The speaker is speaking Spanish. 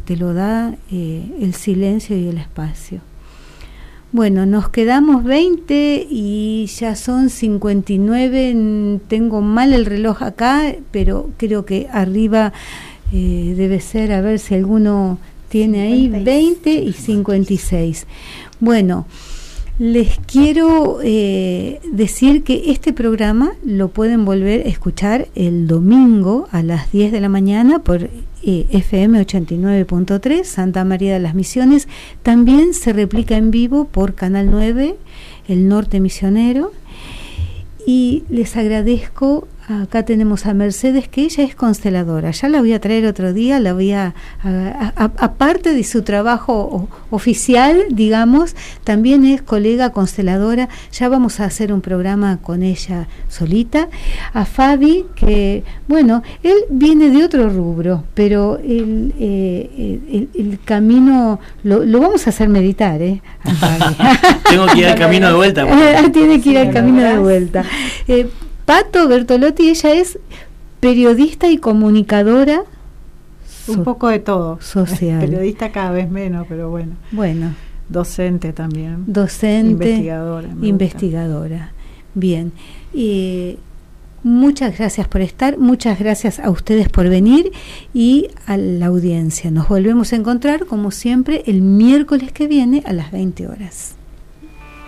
te lo da el silencio y el espacio. Bueno, nos quedamos 20 y ya son 59, tengo mal el reloj acá, pero creo que arriba debe ser, a ver si alguno tiene ahí, 20 y 56. Bueno, les quiero decir que este programa lo pueden volver a escuchar el domingo a las 10 de la mañana por FM 89.3, Santa María de las Misiones. También se replica en vivo por Canal 9, El Norte Misionero. Y les agradezco, acá tenemos a Mercedes, que ella es consteladora. Ya la voy a traer otro día, la voy aparte de su trabajo oficial, digamos, también es colega consteladora. Ya vamos a hacer un programa con ella solita. A Fabi, que, bueno, él viene de otro rubro, pero el camino lo vamos a hacer meditar, a Fabi. Tengo que ir al camino de vuelta. Tiene que ir al camino de vuelta. Pato Bertolotti, ella es periodista y comunicadora. Un poco de todo. Social. Periodista cada vez menos, pero bueno. Bueno. Docente también. Docente. Investigadora. Bien. Muchas gracias por estar, muchas gracias a ustedes por venir y a la audiencia. Nos volvemos a encontrar, como siempre, el miércoles que viene a las 20 horas.